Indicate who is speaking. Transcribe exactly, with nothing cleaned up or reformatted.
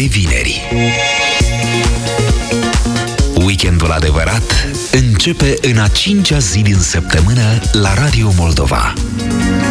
Speaker 1: vineri. Weekendul adevărat începe în a cincea zi din săptămână la Radio Moldova.